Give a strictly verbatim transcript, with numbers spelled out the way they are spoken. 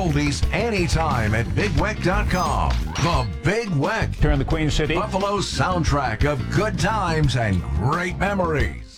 oldies anytime at big weck dot com. The Big Weck, Here in the Queen City. Buffalo's soundtrack of good times and great memories.